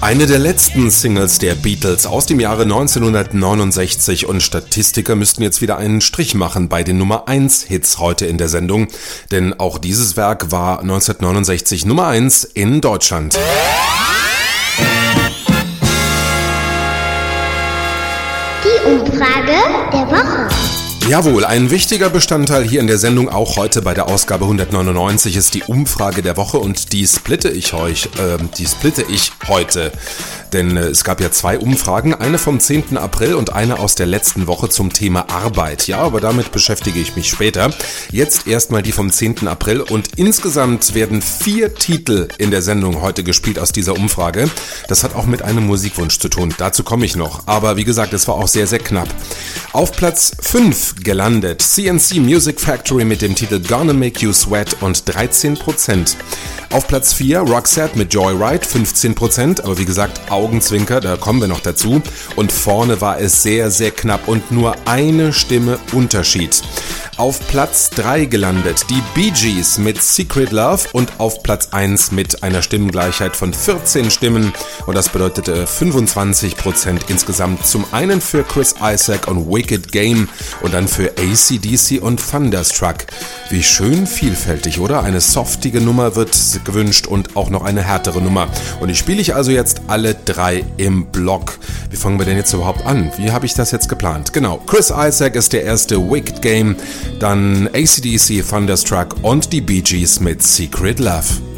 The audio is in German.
Eine der letzten Singles der Beatles aus dem Jahre 1969 und Statistiker müssten jetzt wieder einen Strich machen bei den Nummer 1 Hits heute in der Sendung, denn auch dieses Werk war 1969 Nummer 1 in Deutschland. Die Umfrage der Woche. Jawohl, ein wichtiger Bestandteil hier in der Sendung, auch heute bei der Ausgabe 199, ist die Umfrage der Woche und die splitte ich heute. Denn es gab ja 2 Umfragen, eine vom 10. April und eine aus der letzten Woche zum Thema Arbeit. Ja, aber damit beschäftige ich mich später. Jetzt erstmal die vom 10. April und insgesamt werden 4 Titel in der Sendung heute gespielt aus dieser Umfrage. Das hat auch mit einem Musikwunsch zu tun, dazu komme ich noch. Aber wie gesagt, es war auch sehr, sehr knapp. Auf Platz 5 gelandet CNC Music Factory mit dem Titel Gonna Make You Sweat und 13%. Auf Platz 4 Roxette mit Joyride, 15%, aber wie gesagt, Augenzwinker, da kommen wir noch dazu. Und vorne war es sehr, sehr knapp und nur eine Stimme Unterschied. Auf Platz 3 gelandet die Bee Gees mit Secret Love und auf Platz 1 mit einer Stimmengleichheit von 14 Stimmen und das bedeutete 25% insgesamt. Zum einen für Chris Isaak und Wicked Game und dann für AC/DC und Thunderstruck. Wie schön vielfältig, oder? Eine softige Nummer wird gewünscht und auch noch eine härtere Nummer. Und die spiele ich also jetzt alle 3 im Block. Wie fangen wir denn jetzt überhaupt an? Wie habe ich das jetzt geplant? Genau, Chris Isaak ist der erste, Wicked Game, dann AC/DC, Thunderstruck und die Bee Gees mit Secret Love.